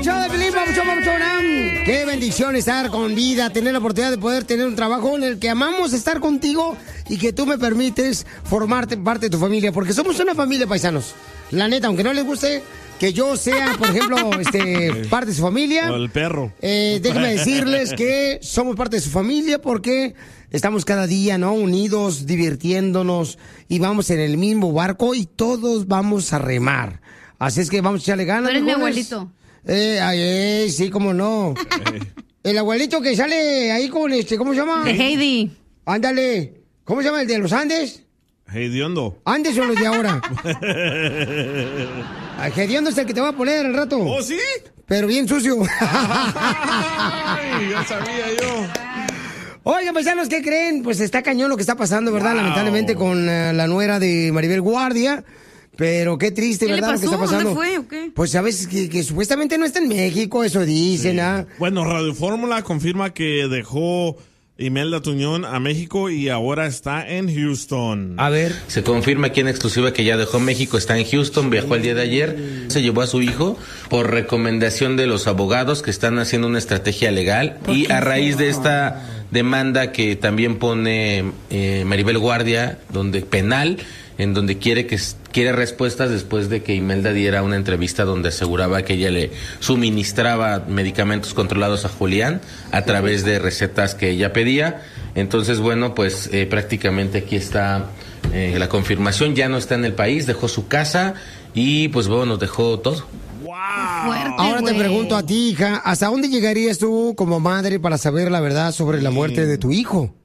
Show de Felipe, qué bendición estar con vida, tener la oportunidad de poder tener un trabajo en el que amamos estar contigo y que tú me permites formarte parte de tu familia, porque somos una familia, paisanos. La neta, aunque no les guste que yo sea, por ejemplo, parte de su familia. O el perro. Déjenme decirles que somos parte de su familia porque estamos cada día, ¿no? Unidos, divirtiéndonos y vamos en el mismo barco y todos vamos a remar. Así es que vamos a echarle ganas. Tú eres mi mijones. abuelito. Sí, cómo no. El abuelito que sale ahí con ¿cómo se llama? De Heidi. Ándale. ¿Cómo se llama el de los Andes? Hediondo. Andes son los de ahora. Hediondo es el que te va a poner al rato. ¿Oh, sí? Pero bien sucio. Ay, ya sabía yo. Oigan, paisanos, ¿qué creen? Pues está cañón lo que está pasando, ¿verdad? Wow. Lamentablemente con la nuera de Maribel Guardia. Pero qué triste, ¿Qué ¿verdad? le pasó? Lo que está pasando. ¿Dónde fue o qué? Pues sabes que supuestamente no está en México, eso dicen, ¿ah? Bueno, Radio Fórmula confirma que dejó Imelda Tuñón a México y ahora está en Houston. A ver. Se confirma aquí en exclusiva que ya dejó México, está en Houston, viajó el día de ayer, se llevó a su hijo por recomendación de los abogados que están haciendo una estrategia legal y a raíz de esta demanda que también pone Maribel Guardia, donde penal, en donde quiere respuestas después de que Imelda diera una entrevista donde aseguraba que ella le suministraba medicamentos controlados a Julián a través de recetas que ella pedía. Entonces, bueno, pues prácticamente aquí está la confirmación. Ya no está en el país, dejó su casa y pues bueno, nos dejó todo. Fuerte, ahora te güey. pregunto a ti, hija, ¿hasta dónde llegarías tú como madre para saber la verdad sobre la muerte de tu hijo?